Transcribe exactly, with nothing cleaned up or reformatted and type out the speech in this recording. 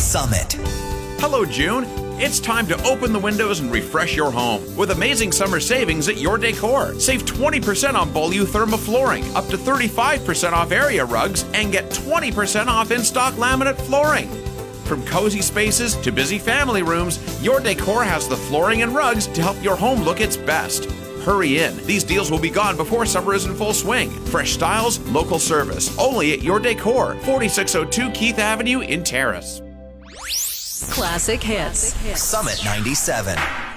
Summit. Hello, June. It's time to open the windows and refresh your home with amazing summer savings at Your Decor. Save twenty percent on Beaulieu Therma flooring, up to thirty-five percent off area rugs, and get twenty percent off in-stock laminate flooring. From cozy spaces to busy family rooms, Your Decor has the flooring and rugs to help your home look its best. Hurry in. These deals will be gone before summer is in full swing. Fresh styles, local service. Only at Your Decor, forty-six oh two Keith Avenue in Terrace. Classic hits. Summit ninety-seven.